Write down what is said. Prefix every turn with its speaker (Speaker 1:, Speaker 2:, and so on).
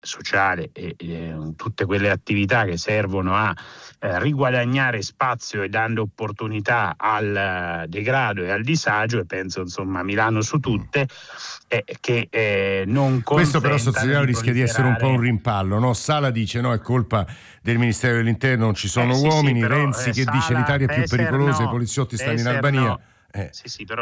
Speaker 1: sociale e tutte quelle attività che servono a riguadagnare spazio e dando opportunità al degrado e al disagio, e penso insomma a Milano su tutte, che non
Speaker 2: questo però,
Speaker 1: consentano
Speaker 2: sottosegretario, rischia di essere un po' un rimpallo, no? Sala dice no, è colpa del Ministero dell'Interno, non ci sono uomini,
Speaker 1: però,
Speaker 2: Renzi che dice l'Italia è più pericolosa, i poliziotti stanno in Albania.
Speaker 1: Sì, però